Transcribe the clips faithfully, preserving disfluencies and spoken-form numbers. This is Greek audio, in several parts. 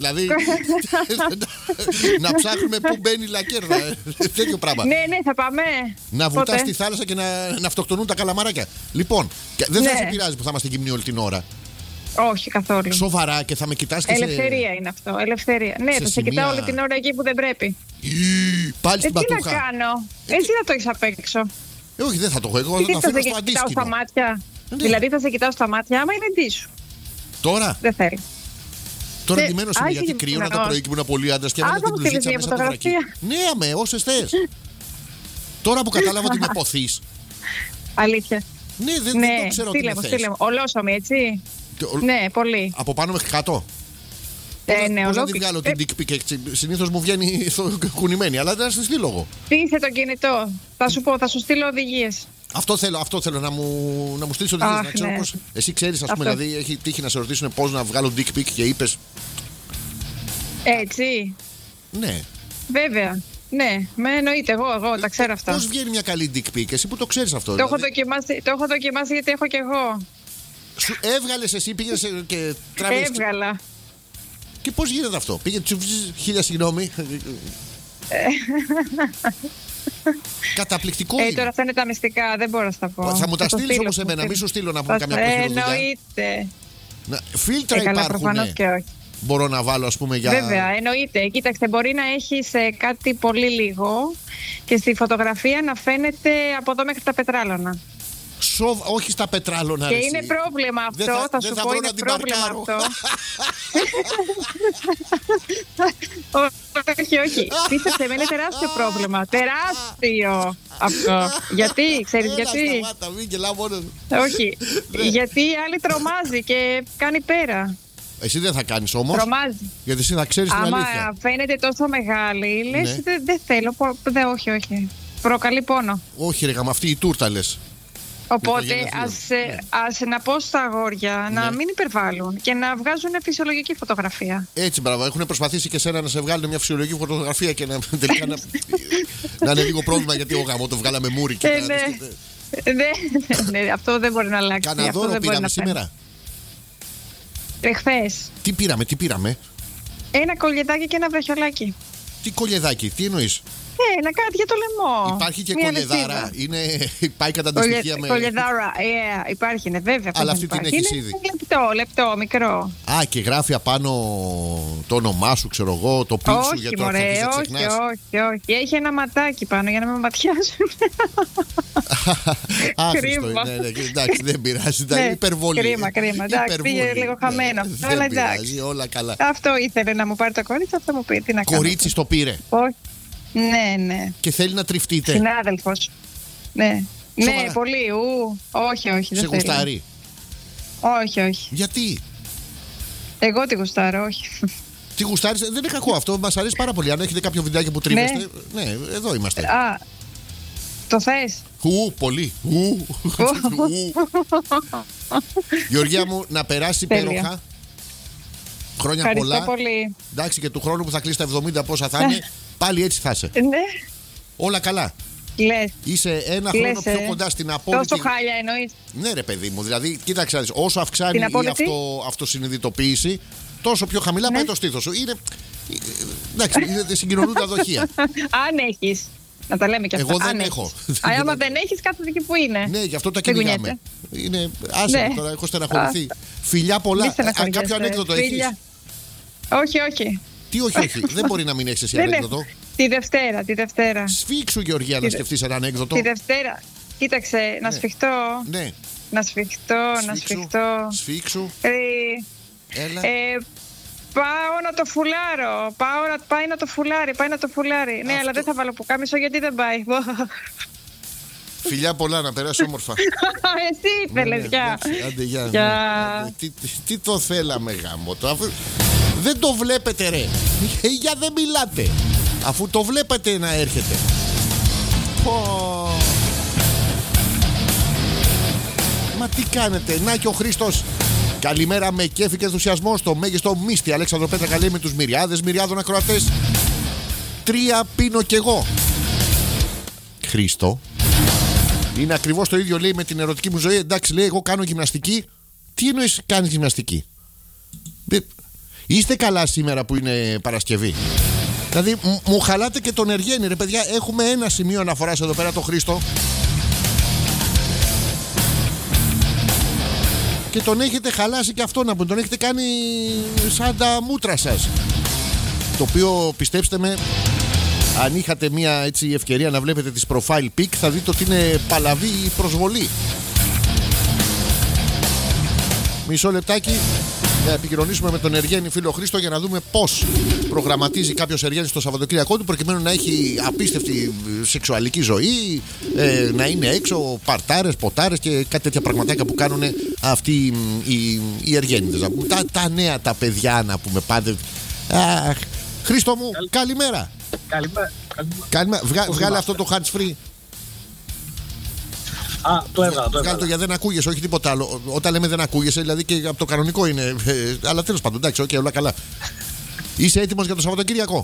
Δηλαδή να ψάχνουμε πού μπαίνει η λακέρδα. Τέτοιο πράγμα. Ναι, ναι, θα πάμε. Να βουτάς στη θάλασσα και να, να αυτοκτονούν τα καλαμαράκια. Λοιπόν, δεν θα Ναι. σε πειράζει που θα είμαστε γυμνοί όλη την ώρα. Όχι καθόλου. Σοβαρά και θα με κοιτάς και Ελευθερία σε... είναι αυτό. Ελευθερία. Ναι, σε θα σε σημεία... κοιτάω όλη την ώρα εκεί που δεν πρέπει. Ή, πάλι Ε, στην τι να πατούχα. κάνω. Ε, Εσύ θα το έχεις απ' έξω. Ε, όχι, δεν θα το έχω. Εγώ θα Τι το θα αφήνω σε στο κοιτάω αντίσκηνο. στα μάτια. Ναι. Δηλαδή θα σε κοιτάω στα μάτια άμα είναι ντύ σου. Τώρα, Δεν θέλω. τώρα Και- ντυμένος είμαι άρχισε γιατί και κρύωνα το ξυπνάω. πρωί και ήμουν πολύ άντρας και Α, έβαλα θα την μου στείλεις μπλουζίτσα μια μέσα από το βρακί. φωτογραφία. Ναι, αμέ, όσες θες. Τώρα που κατάλαβα ότι με ποθείς. Αλήθεια. Ναι, δεν, Ναι, δεν το ξέρω τι στείλε με μου, θες. στείλε μου. Ολόσωμη, έτσι. Και ο- Ναι, πολύ. Από πάνω μέχρι κάτω. Ε, Πώς να- ναι, πώς να τη ολόκληρη. βγάλω Ε, την dick pic έτσι. Συνήθως μου βγαίνει στο- κουνημένη, αλλά δεν στη στείλω. Στήσε το κινητό. Θα σου πω, θα σου στείλω οδηγίες. Αυτό θέλω, αυτό θέλω να μου, να μου στείλεις οδηγίες, Αχ, να ξέρω ναι. πώς. Εσύ ξέρεις, ας πούμε, Αυτό. δηλαδή έχει τύχει να σε ρωτήσουν πώς να βγάλω dick pic και είπες Έτσι. ναι. Βέβαια. Ναι, με εννοείται εγώ, εγώ τα ξέρω αυτά. Πώς βγαίνει μια καλή dick pic, εσύ που το ξέρεις αυτό. Το έχω, δηλαδή. δοκιμάσει, το έχω δοκιμάσει γιατί έχω κι εγώ. Σου έβγαλες εσύ, πήγες και τράβηκες. Έβγαλα. Και πώς γίνεται αυτό, πήγε τσουφζζ, χίλια συγγνώμη. Καταπληκτικό Ε, είναι. τώρα αυτά είναι τα μυστικά, δεν μπορώ να στα πω. Θα μου τα το στείλεις στείλω, όμως θα εμένα, το μη σου στείλω. στείλω να πούμε Θα καμιά στο- προχειροδουλειά. Εννοείται. Να- Φίλτρα Ε, καλά, υπάρχουν. προφανώς και όχι. Μπορώ να βάλω, ας πούμε, για. Βέβαια, εννοείται. Κοίταξτε, μπορεί να έχεις ε, κάτι πολύ λίγο και στη φωτογραφία να φαίνεται από εδώ μέχρι τα πετράλωνα. Σοβ... Όχι στα πετράλωνα. Και ρε, είναι εσύ. πρόβλημα Δεν αυτό, θα, δεν σου θα πω, βρω είναι να την πρόβλημα παρκάρω. αυτό. όχι, όχι. Πίστεψε, με είναι τεράστιο πρόβλημα. Τεράστιο αυτό. Γιατί, ξέρεις Έλα, γιατί. σταμάτα, μην γελάω μόνος μου. Όχι. Γιατί η άλλη τρομάζει και κάνει πέρα. Εσύ δεν θα κάνεις όμως. Τρομάζει. Γιατί εσύ θα ξέρεις την Άμα αλήθεια. φαίνεται τόσο μεγάλη, λες Ναι. δεν δεν θέλω. πο- δε, όχι, όχι. Προκαλεί πόνο. Όχι, ρε γαμα, αυτή η τούρτα λες. Οπότε Οικογενειακό. ας, ε, ας να πω στα αγόρια να Ναι. μην υπερβάλλουν και να βγάζουν φυσιολογική φωτογραφία. Έτσι, μπράβο. Έχουν προσπαθήσει και σένα να σε βγάλουν μια φυσιολογική φωτογραφία και να, τελικά να, να είναι λίγο πρόβλημα γιατί ο γαμό το βγάλαμε μούρι. Και Ε, τα- ναι. Ναι, ναι, ναι, αυτό δεν μπορεί να αλλάξει. Κάνα αυτό δώρο δεν μπορεί πήραμε να σήμερα. Εχθές. Τι πήραμε, τι πήραμε. Ένα κολιετάκι και ένα βραχιολάκι. Τι κολιεδάκι, τι εννοείς. Ε, να κάτι για το λαιμό. Υπάρχει και Μία κολιεδάρα. λεσίδα. Είναι, πάει κατά Κολιε- αντιστοιχεία με. Κολιεδάρα, yeah, υπάρχει, είναι βέβαια. Αλλά πώς αυτή δεν την υπάρχει. έχεις Είναι ήδη. Λεπτό, λεπτό, μικρό. Α, και γράφει απάνω το όνομά σου, ξέρω εγώ, το πιν σου Όχι, για το να μωρέ, αρχίσεις να όχι, ξεχνάς. όχι, όχι. Έχει ένα ματάκι πάνω για να με ματιάσουν. Άχρηστο Κρίμα. είναι, ναι, ναι, εντάξει, δεν πειράζει. Ναι, είναι υπερβολή. κρίμα, κρίμα. Εντάξει, Υπερβολή. πήγε λίγο χαμένο. Ναι, Αλλά δεν εντάξει. πειράζει, όλα καλά. Αυτό ήθελε να μου πάρει το κορίτσι, αυτό μου πει. Τι να κάνω. Κορίτσι το πήρε Όχι. Ναι, ναι. και θέλει να τριφτείτε. Συνάδελφος. Ναι. Σοβαρά. Ναι, πολύ. Ου. Όχι, όχι. Σε Δεν θέλει. γουστάρει. Όχι, όχι. Γιατί. Εγώ τη γουστάρω, όχι. Τι γουστάρει, δεν είναι κακό αυτό. Μας αρέσει πάρα πολύ. Αν έχετε κάποιο βιντεάκι που τρίβεστε. Ναι, εδώ είμαστε. Α, το θες. Ου, πολύ. Ου. Ου. Γεωργία μου, να περάσει Τέλεια. υπέροχα. Χρόνια Ευχαριστώ πολλά. πολύ. Εντάξει, και του χρόνου που θα κλείσει τα εβδομήντα πόσα θα είναι, πάλι έτσι θα είσαι. Ναι. Όλα καλά. Λες. Είσαι ένα Λες, χρόνο πιο ε. κοντά στην απόλυτη. Τόσο χάλια εννοείς. Ναι, ρε παιδί μου. Δηλαδή, κοίταξε, να δεις, όσο αυξάνει Την η απόλυτη. αυτο, αυτοσυνειδητοποίηση, τόσο πιο χαμηλά Ναι. πάει το στήθος σου. Είναι. Εντάξει, είναι- συγκοινωνούν τα δοχεία. Αν έχεις. Να τα λέμε κι αυτά. Εγώ δεν Αν έχω. έχεις. Α, άμα δεν έχεις, κάθεται εκεί που είναι. Ναι, γι' αυτό τα Δεν κυνηγάμε. κουνιέται. Είναι. Άσε Ναι. με τώρα, έχω στεναχωρηθεί. Φιλιά πολλά. Μη Α, στεναχωριέσαι, κάποιο ανέκδοτο έχεις. φίλια. Όχι, όχι. Τι, όχι, όχι. Δεν μπορεί να μην έχεις εσύ Δεν ανέκδοτο. έχω. Τη Δευτέρα, τη Δευτέρα. Σφίξου, Γεωργία, να Τη- σκεφτείς ένα ανέκδοτο. Τη Δευτέρα. Κοίταξε, να Ναι. σφιχτώ. Ναι, Να σφιχτώ, να σφίξου. σφιχτώ. Σφίξου. Ε, Έλα. ε, πάω να το φουλάρω. Πάω να, πάει να το φουλάρει, πάει να το φουλάρει. Ναι, Αυτό. αλλά δεν θα βάλω πουκάμισο γιατί δεν πάει. Φιλιά πολλά, να περάσει όμορφα. Εσύ ήθελες, Ναι, γεια. εντάξει, άντε, γεια. Γεια. Ναι, άντε. Τι, τι, τι το θέλαμε γάμο το, αφού... Δεν το βλέπετε ρε. Ε, για δεν μιλάτε. Αφού το βλέπετε να έρχεται. Πω. Μα τι κάνετε. Να και ο Χρήστος. Καλημέρα με κέφι και ενθουσιασμό στο μέγιστο Μίστη Αλέξανδρο Πέτρα καλή με τους μυριάδες μυριάδων ακροατές. Τρία πίνω κι εγώ. Χρήστο. Είναι ακριβώς το ίδιο λέει με την ερωτική μου ζωή. Εντάξει, λέει, εγώ κάνω γυμναστική. Τι εννοείς κάνεις γυμναστική. Είστε καλά σήμερα που είναι Παρασκευή? Δηλαδή μου χαλάτε και τον Εργένη, ρε παιδιά. Έχουμε ένα σημείο αναφοράς εδώ πέρα, το Χρήστο, και τον έχετε χαλάσει και αυτόν, να τον έχετε κάνει σαν τα μούτρα σας. Το οποίο, πιστέψτε με, αν είχατε μια έτσι ευκαιρία να βλέπετε τις profile pic, θα δείτε ότι είναι παλαβή η προσβολή. Μισό λεπτάκι να επικοινωνήσουμε με τον Εργένη φίλο Χρήστο για να δούμε πώς προγραμματίζει κάποιος Εργένης το Σαββατοκύριακό του, προκειμένου να έχει απίστευτη σεξουαλική ζωή, ε, να είναι έξω, παρτάρες, ποτάρες και κάτι τέτοια πραγματάκια που κάνουν αυτοί οι, οι Εργένιδες. Τα, τα νέα τα παιδιά, να πούμε πάντα. Αχ, Χρήστο μου, Καλη... καλημέρα. Καλημέρα. Καλημέρα. Βγα, βγάλε αυτό το hands free. Α, το έβγαλα. Το Βγάλε το για δεν ακούγεσαι, όχι τίποτα άλλο. Όταν λέμε δεν ακούγεσαι, δηλαδή και από το κανονικό είναι. Ε, αλλά τέλος πάντων, εντάξει, okay, όλα καλά. Είσαι έτοιμος για το Σαββατοκύριακο?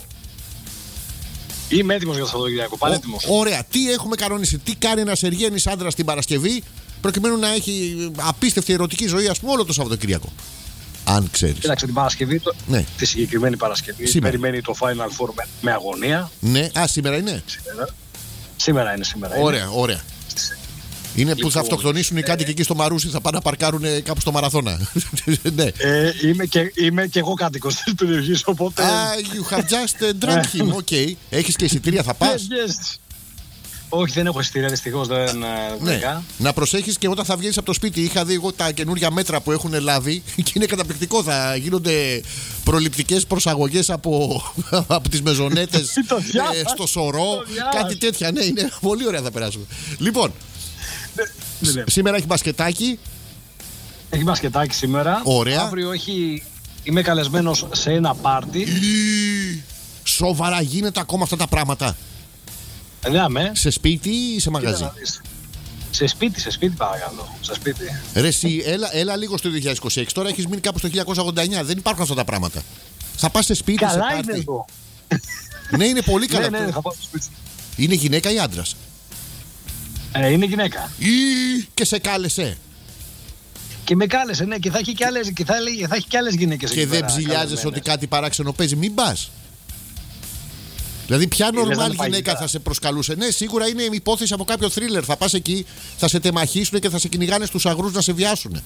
Είμαι έτοιμος για το Σαββατοκύριακο. Πανέτοιμος. Ωραία. Τι έχουμε κανονίσει, τι κάνει ένας Εργένης άντρας την Παρασκευή, προκειμένου να έχει απίστευτη ερωτική ζωή, ας πούμε, όλο το Σαββατοκύριακο? Αν ξέρεις. Κοίταξε, την Παρασκευή, το... ναι. τη συγκεκριμένη Παρασκευή, σήμερα περιμένει το Final Four με, με αγωνία. Ναι, α, σήμερα είναι. Σήμερα, σήμερα είναι, σήμερα ωραία, είναι. Ωραία. Είναι λοιπόν, που θα αυτοκτονήσουν οι κάτοικοι εκεί στο Μαρούσι, θα πάνε να παρκάρουν κάπου στο Μαραθώνα. Ναι. ε, είμαι, και, είμαι και εγώ κάτοικος της περιοχής, οπότε. Ah, you have just drunk him, οκ. Okay. Έχεις και εισιτήρια, θα πας? Yes, yes. Όχι, δεν έχω εισιτήρια, δυστυχώς δεν. Ναι. Να προσέχεις και όταν θα βγαίνεις από το σπίτι. Είχα δει εγώ τα καινούργια μέτρα που έχουν λάβει και είναι καταπληκτικό. Θα γίνονται προληπτικές προσαγωγές από, από τις μεζονέτες ε, στο Σωρό. Κάτι τέτοια, ναι, είναι πολύ ωραία, θα περάσουμε. Λοιπόν, ναι, ναι. Σήμερα έχει μπασκετάκι. Έχει μπασκετάκι σήμερα. Ωραία. Αύριο έχει... είμαι καλεσμένος σε ένα πάρτι. Σοβαρά γίνεται ακόμα αυτά τα πράγματα? Ναι, με. Σε σπίτι ή σε μαγαζί? Σε σπίτι, σε σπίτι παρακαλώ. Σε σπίτι. Ρε εσύ, έλα, έλα λίγο στο δύο χιλιάδες είκοσι έξι. Τώρα έχεις μείνει κάπου στο χίλια εννιακόσια ογδόντα εννιά. Δεν υπάρχουν αυτά τα πράγματα. Θα πας σε σπίτι, καλά σε πάρτι. Είναι εδώ. Ναι, είναι πολύ καλά. Ναι, ναι, θα πάω στο σπίτι. Είναι γυναίκα ή άντρας? Ε, είναι γυναίκα. Ή... και σε κάλεσε. Και με κάλεσε, ναι, και θα έχει και άλλες, και θα, θα έχει και άλλες γυναίκες. Και δεν ψηλιάζεσαι ότι κάτι παράξενο παίζει, μην πας? Δηλαδή, ποια νορμάλ γυναίκα θα σε προσκαλούσε? Ναι, σίγουρα είναι υπόθεση από κάποιο θρίλερ. Θα πας εκεί, θα σε τεμαχίσουν και θα σε κυνηγάνε στους αγρούς να σε βιάσουν.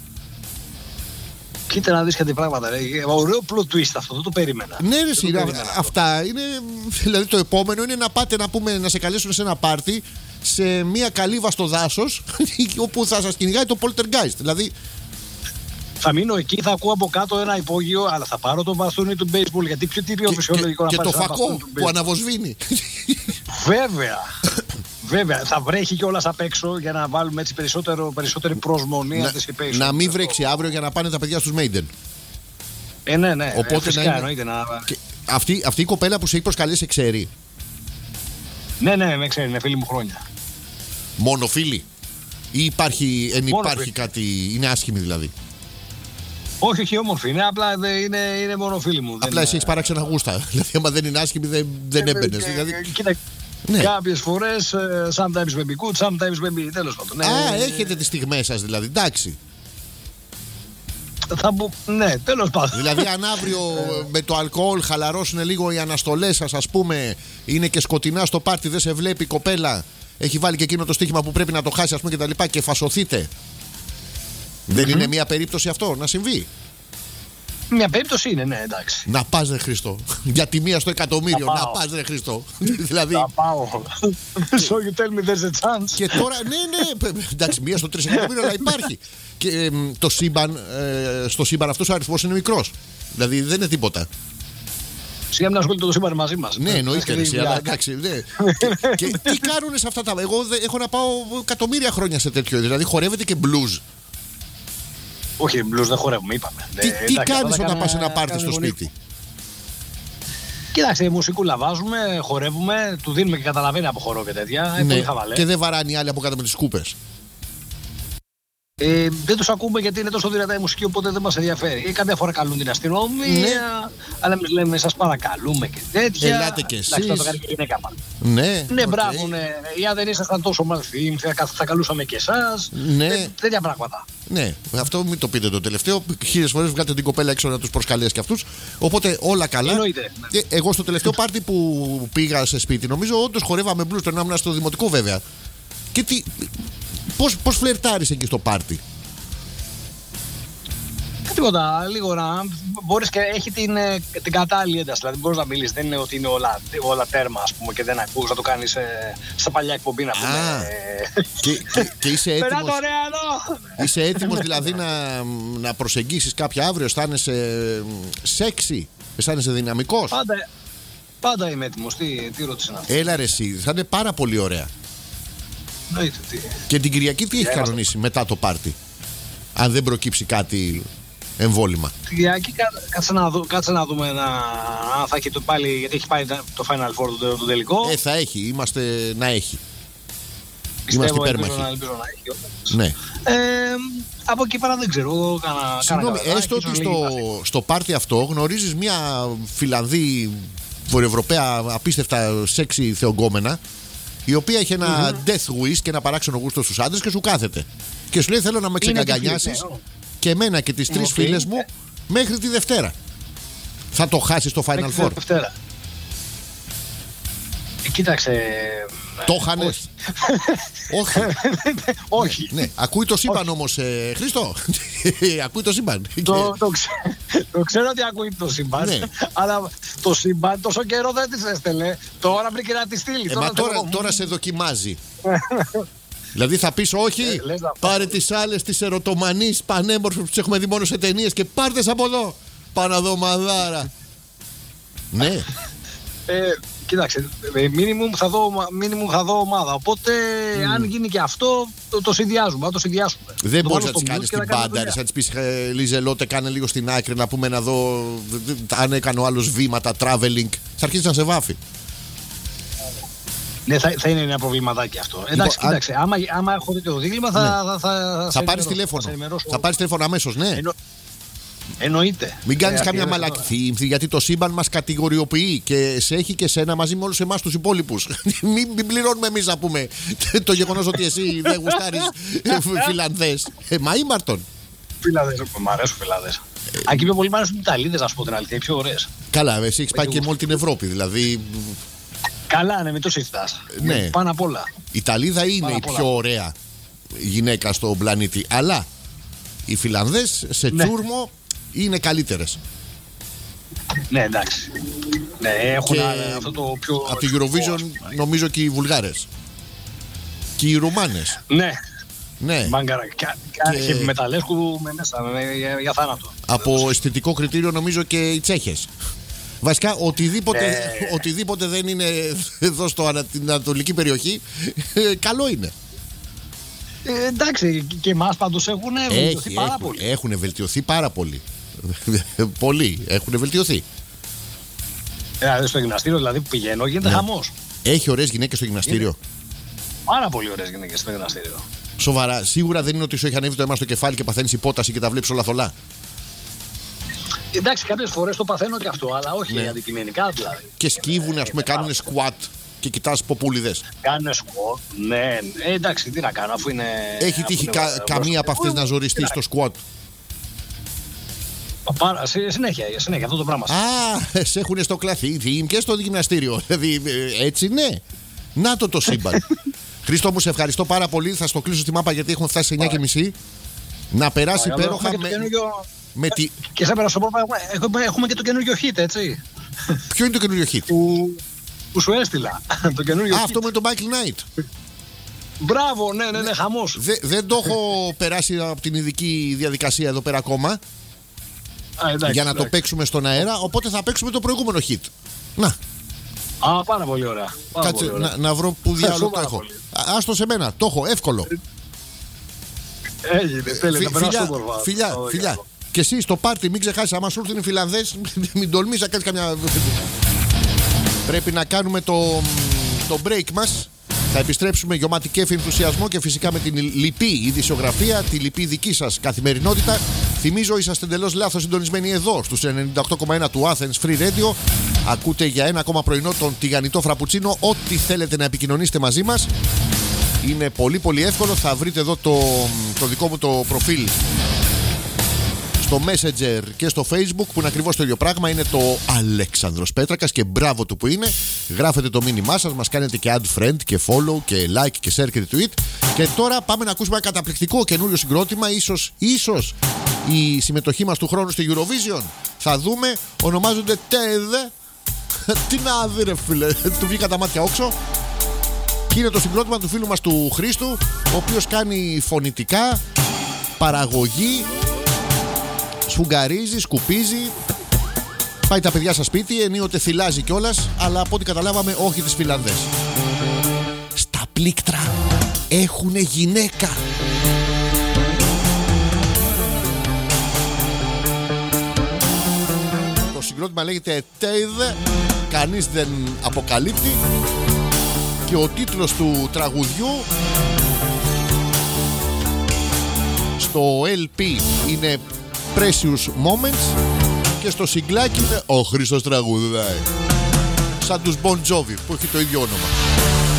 Κοίτα να δεις κάτι πράγματα. Ρε. Ωραίο plot twist αυτό, δεν το περίμενα. Ναι, ρε, σίγουρα. Αυτά είναι. Δηλαδή, το επόμενο είναι να πάτε να, πούμε, να σε καλέσουν σε ένα πάρτι σε μια καλύβα στο δάσος όπου θα σας κυνηγάει το poltergeist. Δηλαδή. Θα μείνω εκεί, θα ακούω από κάτω ένα υπόγειο, αλλά θα πάρω το μπαστούνι του baseball. Γιατί πιο τι πιο φυσιολογικό να και πάρεις το φακό που αναβοσβήνει. Βέβαια. Βέβαια. Θα βρέχει κιόλας απ' έξω για να βάλουμε έτσι περισσότερο, περισσότερη προσμονή. Να, να μην βρέξει αύριο για να πάνε τα παιδιά στους Maiden. Ε, ναι, ναι. Οπότε ε, φυσικά, να εννοείται, να... αυτή, αυτή η κοπέλα που σε έχει προσκαλέσει ξέρει? Ναι, ναι, με ξέρει, είναι φίλη μου χρόνια. Μόνο φίλη? Ή υπάρχει, εν Μόνο υπάρχει φίλη. κάτι, είναι άσχημη δηλαδή? Όχι, όχι όμορφη, είναι απλά είναι, είναι μόνο φίλη μου. Απλά δεν... εσύ έχεις παράξενα γούστα. Δηλαδή, άμα δεν είναι άσχημη, δεν, δεν έμπαινες. Δηλαδή... Κοίτα, ναι. Κάποιες φορές, sometimes may be good, sometimes may be, τέλος πάντων. Ναι. Α, έχετε τις στιγμές σας δηλαδή, εντάξει. Θα μπο... Ναι, τέλος πάντων. Δηλαδή, αν αύριο με το αλκοόλ χαλαρώσουν λίγο οι αναστολές σας, ας πούμε, είναι και σκοτεινά στο πάρτι, δεν σε βλέπει η κοπέλα, έχει βάλει και εκείνο το στοίχημα που πρέπει να το χάσει, ας πούμε, και τα λοιπά, και φασωθείτε. Mm-hmm. Δεν είναι μια περίπτωση αυτό να συμβεί? Μια περίπτωση είναι, ναι, εντάξει. Να πας, ρε Χριστό. Για τη μία στο εκατομμύριο. Να πας, ρε Χριστό. Δηλαδή. Να πάω. So you tell me there's a chance. Και τώρα, ναι, ναι. Εντάξει, μία στο τρεις εκατομμύριο, αλλά υπάρχει. Και ε, το σύμπαν, ε, στο σύμπαν αυτός ο αριθμός είναι μικρός. Δηλαδή δεν είναι τίποτα. Σιγά μην ασχολείται το σύμπαν μαζί μας. Ναι, εννοείται. Αλλά εντάξει, ναι. Και τι κάνουν σε αυτά τα. Εγώ έχω να πάω εκατομμύρια χρόνια σε τέτοιο. Δηλαδή χορεύεται και blues. Όχι, μπλουζ δεν χορεύουμε, είπαμε. Τι, ε, τι εντάξει, κάνεις όταν κάνε, πας ένα πάρτι στο σπίτι? Κοίταξε, μουσικούλα βάζουμε, χορεύουμε, του δίνουμε και καταλαβαίνει από χορό και τέτοια. Ναι, πολύ χαβαλέ. Και δεν βαράνει οι άλλοι από κάτω με τις σκούπες. Ε, δεν τους ακούμε γιατί είναι τόσο δυνατά η μουσική, οπότε δεν μας ενδιαφέρει. Ή καμιά φορά καλούν την αστυνομία, ναι. Αλλά εμείς λέμε σας παρακαλούμε και τέτοια. Ελάτε κι εσείς. Εντάξει, το κάνει και η γυναίκα μας. Ναι, ναι, okay. Μπράβο, ναι. Ή αν δεν ήσασταν τόσο μαθήμ, θα, θα καλούσαμε και εσάς. Ναι. Ε, τέτοια πράγματα. Ναι, αυτό μην το πείτε το τελευταίο. Χίλιες φορές βγάλετε την κοπέλα έξω να τους προσκαλέσει και αυτούς. Οπότε όλα καλά. Εννοείται. Ε, εγώ στο τελευταίο πάρτι που πήγα σε σπίτι, νομίζω όντως χορεύαμε μπλουζ, τον ήμουν στο δημοτικό βέβαια. Και τι. Πώς, πώς φλερτάρεις εκεί στο πάρτι? Τίποτα, λίγο να μπορείς και έχει την, την κατάλληλη ένταση. Δηλαδή μπορείς να μιλήσεις, δεν είναι ότι είναι όλα, όλα τέρμα ας πούμε, και δεν ακούς, να το κάνεις ε, στα παλιά εκπομπή να πούμε. Ε, και, και, και είσαι έτοιμος, είσαι έτοιμος δηλαδή να, να προσεγγίσεις κάποια αύριο, αισθάνεσαι σεξι, αισθάνεσαι δυναμικός? Πάντα, πάντα είμαι έτοιμος, τι, τι ρώτησε να αυτή. Έλα ρε εσύ, θα είναι πάρα πολύ ωραία. Νοείται, τι. Και την Κυριακή τι έχει yeah, κανονίσει μετά το πάρτι, αν δεν προκύψει κάτι εμβόλυμα? Την Κυριακή κάτσε να, δω, κάτσε να δούμε να, αν θα έχει το πάλι, γιατί έχει πάει το Final Four το, το τελικό. Ε, θα έχει, είμαστε να έχει. Πιστεύω, είμαστε υπέρμαχοι. Ελπίζω να, ελπίζω να έχει όντως. Ναι. Ε, από εκεί πέρα δεν ξέρω. Κάνα, Συγγνώμη, κάνα έστω ότι στο, στο πάρτι αυτό γνωρίζεις μια Φιλανδή βορειοευρωπαία απίστευτα σεξι θεογκόμενα, η οποία έχει ένα mm-hmm. death wish και ένα παράξενο γούστο στους άντρες και σου κάθεται. Και σου λέει θέλω να με ξεκαγκανιάσεις και εμένα και τις τρεις okay. φίλες μου μέχρι τη Δευτέρα. Θα το χάσεις το Final Four? Δευτέρα. Ε, κοίταξε. Το χάνες? Όχι. Όχι. Ναι, ακούει το σύμπαν όμως, ε, Χρήστο. Ακούει το σύμπαν. Το, το, ξέ, το ξέρω ότι ακούει το σύμπαν. Ναι. Αλλά το σύμπαν τόσο καιρό δεν της έστελε. Τώρα βρήκε να τη στείλει. Ε, τώρα, μα τώρα, τώρα σε δοκιμάζει. Δηλαδή θα πεις όχι, ε, πάρε τις άλλες τις ερωτομανείς πανέμορφες που τις έχουμε δει μόνο σε ταινίες και πάρτες από εδώ. Παναδομαδάρα. Ναι. Ε, κοίταξε, μίνιμουμ θα δω, μίνιμουμ θα δω ομάδα. Οπότε, mm. αν γίνει και αυτό, το, το συνδυάζουμε. Να το συνδυάσουμε. Δεν μπορείς να τις κάνεις την πάντα. Να της πεις, ε, Λιζελότε, κάνε λίγο στην άκρη να πούμε να δω αν έκανε ο άλλος βήματα, traveling. Θα αρχίσει να σε βάφει. Ναι, θα, θα είναι ένα προβληματάκι αυτό. Εντάξει, λοιπόν, κοίταξε, αν... άμα, άμα έχω δει το δίλημα θα, ναι. θα, θα, θα, θα πάρεις τηλέφωνο. Θα, θα πάρεις τηλέφωνο αμέσως, ναι. Εννο... Εννοείται. Μην κάνεις ε, καμιά μαλακή, γιατί το σύμπαν μας κατηγοριοποιεί και σε έχει και σένα μαζί με όλους εμάς τους υπόλοιπους. μην, μην πληρώνουμε εμείς να πούμε το γεγονός ότι εσύ δεν γουστάρεις Φιλανδές. Ε, μα ήμαρτον. Φιλανδές, μ' αρέσουν Φιλανδές. Αν και πιο πολύ μ' αρέσουν οι Ιταλίδες, να σου πω την αλήθεια, οι πιο ωραίες. Καλά, εσύ έχεις πάει και με όλη την Ευρώπη, δηλαδή. Καλά, ναι, μην το συζητάς. Ναι. Πάνω απ' όλα. Η Ιταλίδα είναι Πάνω η πιο ωραία γυναίκα στον πλανήτη. Αλλά οι Φιλανδές σε ναι. τσούρμο είναι καλύτερες. Ναι, εντάξει. Ναι, έχουν και αυτό το πιο. Από την Eurovision νομίζω και οι Βουλγάρες. Και οι Ρουμάνες. Ναι. Ναι. Μάγκαρα. Και, και μεταλλέσκου με μέσα, με, για, για θάνατο. Από αισθητικό κριτήριο νομίζω και οι Τσέχες. Βασικά οτιδήποτε, ναι. οτιδήποτε δεν είναι εδώ στο, στην ανατολική περιοχή καλό είναι. Ε, εντάξει, και εμάς πάντως έχουν βελτιωθεί Έχει, πάρα έχουν, πολύ. Έχουν βελτιωθεί πάρα πολύ. Πολλοί έχουν βελτιωθεί. Ε, στο γυμναστήριο δηλαδή που πηγαίνω γίνεται ναι. χαμός. Έχει ωραίες γυναίκες στο γυμναστήριο. Είναι πάρα πολύ ωραίες γυναίκες στο γυμναστήριο. Σοβαρά, σίγουρα δεν είναι ότι σου έχει ανέβει το αίμα στο κεφάλι και παθαίνεις υπόταση και τα βλέπεις όλα θολά. Εντάξει, κάποιες φορές το παθαίνω και αυτό, αλλά όχι ναι. αντικειμενικά δηλαδή. Και σκύβουν, ας πούμε, κάνουν σκουάτ και κοιτάς ποπούλιδες. Κάνουν σκουάτ, ναι. Ε, εντάξει, τι να κάνω, αφού είναι. Έχει τύχει κα, καμία από αυτές να ζοριστεί στο σκουάτ? Πάρα, συνέχεια, συνέχεια αυτό το πράγμα. Α, σε έχουν στο κλαθί και στο γυμναστήριο. Δηλαδή, έτσι ναι. Να το το σύμπαν. Χρήστο μου, σε ευχαριστώ πάρα πολύ. Θα στο κλείσω στη μάπα γιατί έχουμε φτάσει σε εννιά και μισή. Να περάσει υπέροχα με. Με τη... Και σε πέρασε έχουμε, έχουμε και το καινούργιο hit, έτσι. Ποιο είναι το καινούργιο hit? Που, που σου έστειλα. Το καινούργιο Α, hit. αυτό με τον Michael Knight. Μπράβο, ναι, ναι, ναι, χαμός. Δε, δεν το έχω περάσει από την ειδική διαδικασία εδώ πέρα ακόμα. Α, εντάξει, για να εντάξει. το παίξουμε στον αέρα. Οπότε θα παίξουμε το προηγούμενο hit. Να. Α, πάρα πολύ ωραία. Πάρα Κάτσε πολύ ωραία. Να, να βρω που διάλογο το έχω. Άστο σε μένα, το έχω, εύκολο. Έγινε, τέλεια, θα περάσω όμορφα. Φιλιά, φιλιά. Και εσύ στο πάρτι μην ξεχάσεις, άμα σου έρθουν οι Φιλανδές, μην τολμείς να κάνεις καμιά. Πρέπει να κάνουμε το, το break μας Θα επιστρέψουμε γεμάτη κέφι, ενθουσιασμό και φυσικά με την λυπή ειδησιογραφία, τη λυπή δική σας καθημερινότητα. Θυμίζω, είσαστε εντελώς λάθος συντονισμένοι εδώ στους ενενήντα οκτώ κόμμα ένα του Athens Free Radio. Ακούτε για ένα ακόμα πρωινό τον τηγανιτό φραπουτσίνο. Ό,τι θέλετε να επικοινωνήσετε μαζί μας είναι πολύ πολύ εύκολο. Θα βρείτε εδώ το, το δικό μου το προφίλ στο Messenger και στο Facebook, που είναι ακριβώς το ίδιο πράγμα. Είναι το Αλέξανδρος Πέτρακας και μπράβο του που είναι. Γράφετε το μήνυμά σας, μας κάνετε και add friend και follow και like και share και tweet. Και τώρα πάμε να ακούσουμε ένα καταπληκτικό καινούριο συγκρότημα. Ίσως, ίσως η συμμετοχή μας του χρόνου στη Eurovision. Θα δούμε. Ονομάζονται TED. Τι να δει ρε φίλε, του βγήκα τα μάτια όξο. Και είναι το συγκρότημα του φίλου μας του Χρήστου, ο οποίος κάνει φωνητικά, παραγωγή, σφουγγαρίζει, σκουπίζει, πάει τα παιδιά στα σπίτι, ενίοτε θυλάζει κιόλας, αλλά από ό,τι καταλάβαμε όχι τις Φιλανδές. Στα πλήκτρα έχουνε γυναίκα. Το συγκρότημα λέγεται TED, κανείς δεν αποκαλύπτει. Και ο τίτλος του τραγουδιού στο ελ πι είναι Precious Moments και στο σιγκλάκι είναι Ο Χρήστος τραγουδάει. Σαν τους Bon Jovi που έχει το ίδιο όνομα.